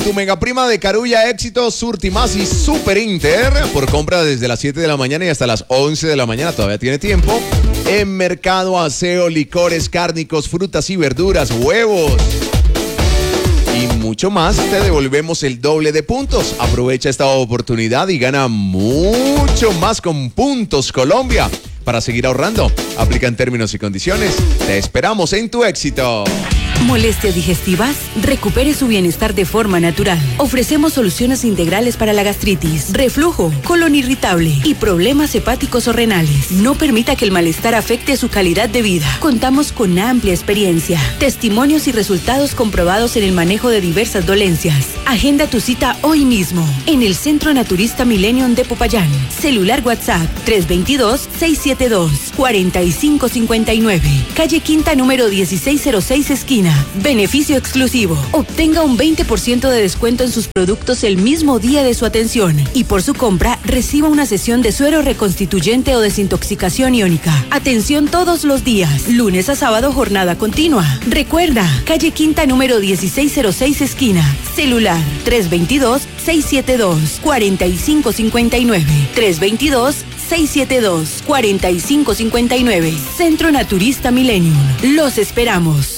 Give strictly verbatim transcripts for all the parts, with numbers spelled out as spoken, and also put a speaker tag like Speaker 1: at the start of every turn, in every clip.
Speaker 1: Tu mega prima de Carulla, Éxito, Surtimax y Super Inter por compra desde las siete de la mañana y hasta las once de la mañana, todavía tiene tiempo. En mercado, aseo, licores, cárnicos, frutas y verduras, huevos y mucho más, te devolvemos el doble de puntos. Aprovecha esta oportunidad y gana mucho más con Puntos Colombia. Para seguir ahorrando, aplican términos y condiciones. Te esperamos en Tu Éxito.
Speaker 2: ¿Molestias digestivas? Recupere su bienestar de forma natural. Ofrecemos soluciones integrales para la gastritis, reflujo, colon irritable y problemas hepáticos o renales. No permita que el malestar afecte su calidad de vida. Contamos con amplia experiencia, testimonios y resultados comprobados en el manejo de diversas dolencias. Agenda tu cita hoy mismo en el Centro Naturista Millennium de Popayán. Celular WhatsApp tres dos dos, seis siete dos, cuatro cinco cinco nueve. Calle Quinta número dieciséis cero seis esquina. Beneficio exclusivo. Obtenga un veinte por ciento de descuento en sus productos el mismo día de su atención y por su compra reciba una sesión de suero reconstituyente o desintoxicación iónica. Atención todos los días, lunes a sábado, jornada continua. Recuerda, calle Quinta número dieciséis cero seis esquina. Celular tres dos dos, seis siete dos, cuatro cinco cinco nueve. tres dos dos, seis siete dos, cuatro cinco cinco nueve. Centro Naturista Millennium. Los esperamos.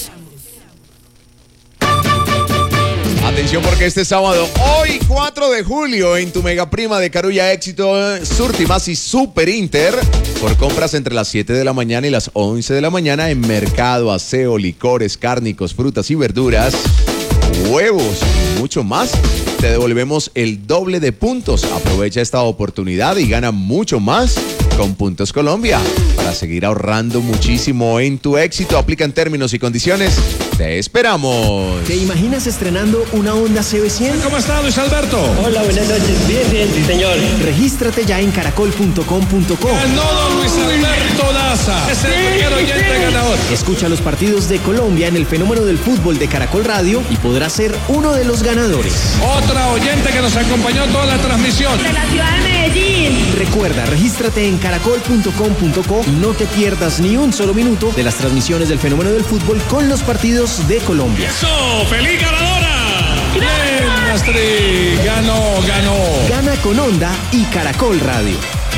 Speaker 1: Atención porque este sábado, hoy cuatro de julio, en tu mega prima de Carulla, Éxito, Surtimax y Super Inter, por compras entre las siete de la mañana y las once de la mañana en mercado, aseo, licores, cárnicos, frutas y verduras, huevos y mucho más, te devolvemos el doble de puntos. Aprovecha esta oportunidad y gana mucho más con Puntos Colombia. Para seguir ahorrando muchísimo en Tu Éxito, aplican términos y condiciones. Te esperamos.
Speaker 3: ¿Te imaginas estrenando una Honda C B cien?
Speaker 4: ¿Cómo está, Luis Alberto?
Speaker 5: Hola, buenas noches. Bien, bien, sí, señor.
Speaker 3: Regístrate ya en caracol punto com punto co.
Speaker 4: Ganó don Luis Alberto Daza. Es el primer oyente ganador.
Speaker 3: Escucha los partidos de Colombia en el fenómeno del fútbol de Caracol Radio y podrás ser uno de los ganadores.
Speaker 4: Otra oyente que nos acompañó toda la transmisión.
Speaker 6: De la ciudad de Medellín.
Speaker 3: Recuerda, regístrate en caracol punto com punto co y no te pierdas ni un solo minuto de las transmisiones del fenómeno del fútbol con los partidos de Colombia.
Speaker 4: ¡Eso! ¡Feliz ganadora! ¡Bien, Astrid! ¡Ganó, ganó!
Speaker 3: Gana con Honda y Caracol Radio.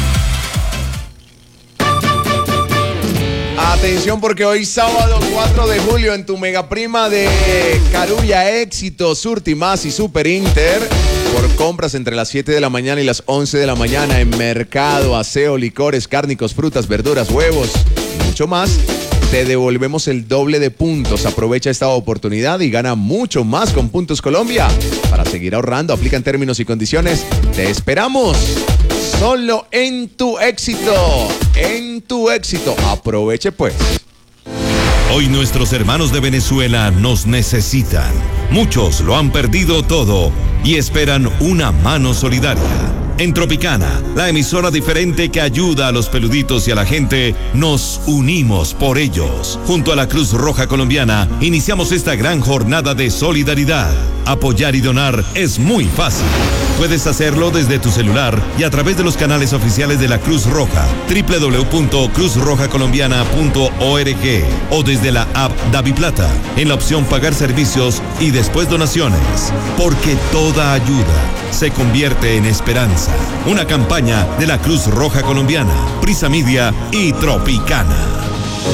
Speaker 1: Atención porque hoy sábado cuatro de julio en tu mega prima de Carulla, Éxito, Surtimax y Super Inter, por compras entre las siete de la mañana y las once de la mañana en mercado, aseo, licores, cárnicos, frutas, verduras, huevos y mucho más, te devolvemos el doble de puntos. Aprovecha esta oportunidad y gana mucho más con Puntos Colombia. Para seguir ahorrando, aplican términos y condiciones. Te esperamos solo en Tu Éxito. En Tu Éxito. Aproveche pues.
Speaker 7: Hoy nuestros hermanos de Venezuela nos necesitan. Muchos lo han perdido todo y esperan una mano solidaria. En Tropicana, la emisora diferente que ayuda a los peluditos y a la gente, nos unimos por ellos. Junto a la Cruz Roja Colombiana, iniciamos esta gran jornada de solidaridad. Apoyar y donar es muy fácil. Puedes hacerlo desde tu celular y a través de los canales oficiales de la Cruz Roja, doble u doble u doble u punto cruz roja colombiana punto org, o desde la app DaviPlata, en la opción Pagar Servicios y después Donaciones. Porque toda ayuda se convierte en esperanza. Una campaña de la Cruz Roja Colombiana, Prisa Media y Tropicana.